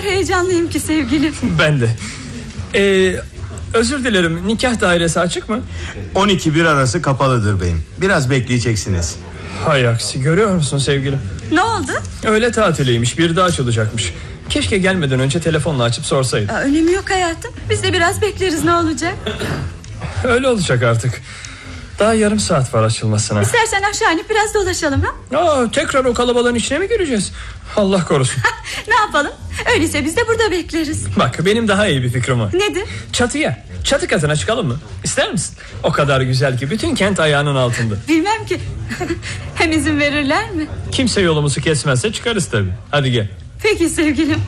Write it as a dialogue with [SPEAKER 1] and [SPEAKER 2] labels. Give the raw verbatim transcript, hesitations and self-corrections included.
[SPEAKER 1] heyecanlıyım ki sevgilim.
[SPEAKER 2] Ben de. Ee, özür dilerim, nikah dairesi açık mı?
[SPEAKER 3] on iki bir arası kapalıdır beyim. Biraz bekleyeceksiniz.
[SPEAKER 2] Hay aksi, görüyor musun sevgilim?
[SPEAKER 1] Ne oldu?
[SPEAKER 2] Öğle tatiliymiş, bir daha açılacakmış. Keşke gelmeden önce telefonla açıp sorsaydım.
[SPEAKER 1] Aa, önemi yok hayatım. Biz de biraz bekleriz, ne olacak?
[SPEAKER 2] Öyle olacak artık. Daha yarım saat var açılmasına.
[SPEAKER 1] İstersen aşağı inip biraz dolaşalım ha?
[SPEAKER 2] Aa, tekrar o kalabalığın içine mi gireceğiz? Allah korusun.
[SPEAKER 1] Ne yapalım? Öyleyse biz de burada bekleriz.
[SPEAKER 2] Bak, benim daha iyi bir fikrim var.
[SPEAKER 1] Nedir?
[SPEAKER 2] Çatıya, çatı katına çıkalım mı? İster misin? O kadar güzel ki bütün kent ayağının altında.
[SPEAKER 1] Bilmem ki. Hem izin verirler mi?
[SPEAKER 2] Kimse yolumuzu kesmezse çıkarız tabii. Hadi gel.
[SPEAKER 1] Peki sevgilim.